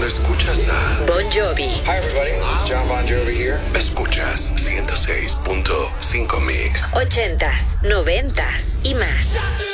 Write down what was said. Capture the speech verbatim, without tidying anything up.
Cuando escuchas a Bon Jovi. Hi everybody, this is John Bon Jovi here. Escuchas ciento seis punto cinco Mix. Ochentas, noventas y más.